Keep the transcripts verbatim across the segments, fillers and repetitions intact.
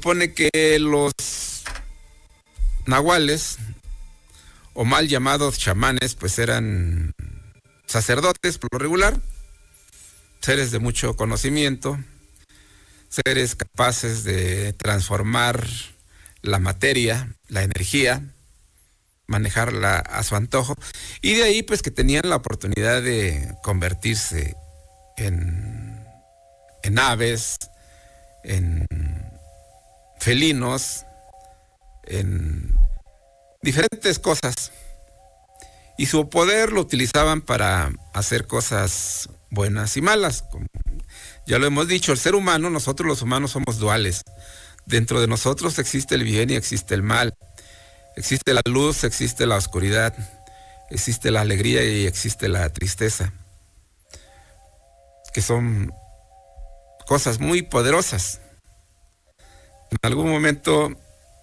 supone que los nahuales, o mal llamados chamanes, pues eran sacerdotes por lo regular, seres de mucho conocimiento, seres capaces de transformar la materia, la energía, manejarla a su antojo, y de ahí pues que tenían la oportunidad de convertirse en, en aves, en felinos, en diferentes cosas, y su poder lo utilizaban para hacer cosas buenas y malas. Como ya lo hemos dicho, el ser humano, nosotros los humanos somos duales. Dentro de nosotros existe el bien y existe el mal. Existe la luz, existe la oscuridad, existe la alegría y existe la tristeza, que son cosas muy poderosas. En algún momento,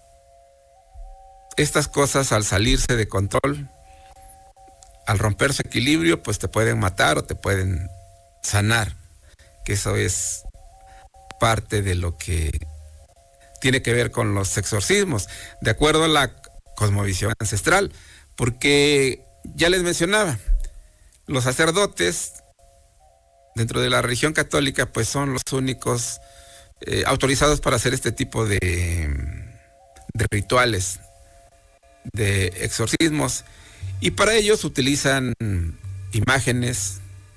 estas cosas, al salirse de control, al romper su equilibrio, pues te pueden matar o te pueden sanar, que eso es parte de lo que tiene que ver con los exorcismos, de acuerdo a la cosmovisión ancestral, porque ya les mencionaba, los sacerdotes dentro de la religión católica pues son los únicos eh, autorizados para hacer este tipo de, de rituales, de exorcismos, y para ellos utilizan imágenes,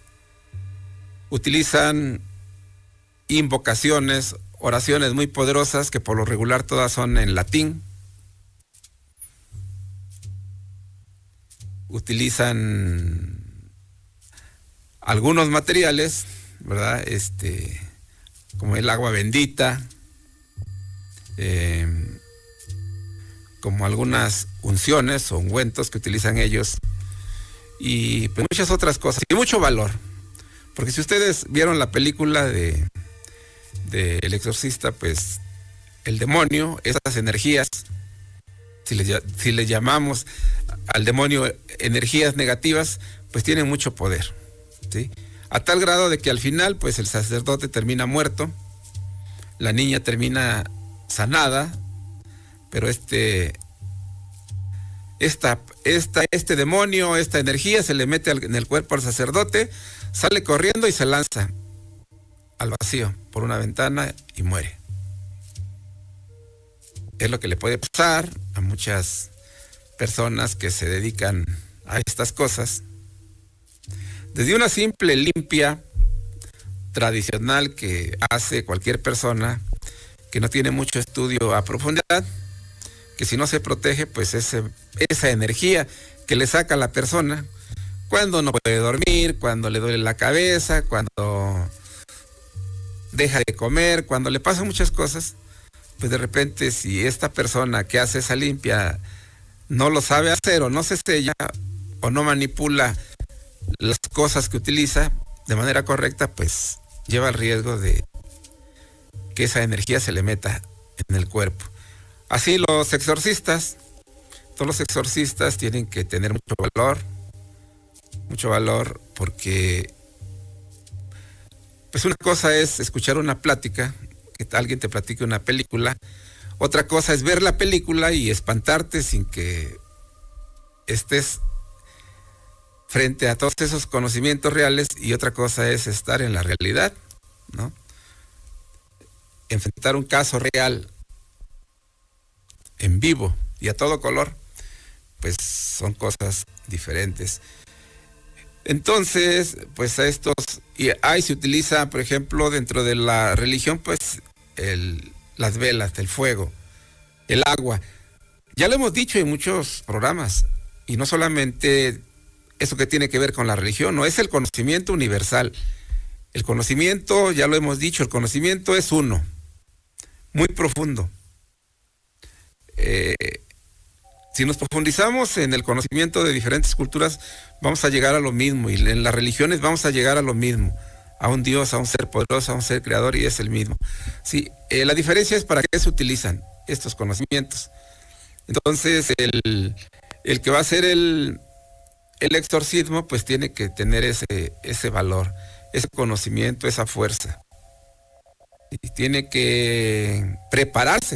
utilizan invocaciones, oraciones muy poderosas que por lo regular todas son en latín. Utilizan algunos materiales, ¿verdad? Este, como el agua bendita, eh, como algunas unciones o ungüentos que utilizan ellos, y pues muchas otras cosas, y mucho valor. Porque si ustedes vieron la película de, de El Exorcista, pues el demonio, esas energías, si le, si le llamamos al demonio energías negativas, pues tienen mucho poder, ¿sí? A tal grado de que al final, pues el sacerdote termina muerto, la niña termina sanada, pero este, esta, esta, este demonio, esta energía se le mete al, en el cuerpo al sacerdote, sale corriendo y se lanza al vacío por una ventana y muere. Es lo que le puede pasar a muchas personas que se dedican a estas cosas. Desde una simple limpia tradicional que hace cualquier persona que no tiene mucho estudio a profundidad, que si no se protege, pues ese, esa energía que le saca a la persona cuando no puede dormir, cuando le duele la cabeza, cuando deja de comer, cuando le pasan muchas cosas, pues de repente si esta persona que hace esa limpia no lo sabe hacer, o no se sella, o no manipula las cosas que utiliza de manera correcta, pues lleva el riesgo de que esa energía se le meta en el cuerpo. Así los exorcistas, todos los exorcistas tienen que tener mucho valor, mucho valor, porque pues una cosa es escuchar una plática, que alguien te platique una película. Otra cosa es ver la película y espantarte sin que estés frente a todos esos conocimientos reales, y otra cosa es estar en la realidad, ¿no? Enfrentar un caso real en vivo y a todo color, pues son cosas diferentes. Entonces, pues a estos, y ahí se utiliza, por ejemplo, dentro de la religión, pues el, las velas, el fuego, el agua. Ya lo hemos dicho en muchos programas, y no solamente eso que tiene que ver con la religión, no, es el conocimiento universal. El conocimiento, ya lo hemos dicho, el conocimiento es uno, muy profundo. Eh, si nos profundizamos en el conocimiento de diferentes culturas, vamos a llegar a lo mismo, y en las religiones vamos a llegar a lo mismo, a un Dios, a un ser poderoso, a un ser creador, y es el mismo. Sí, eh, la diferencia es para qué se utilizan estos conocimientos. Entonces, el, el que va a hacer el, el exorcismo, pues tiene que tener ese, ese valor, ese conocimiento, esa fuerza. Y tiene que prepararse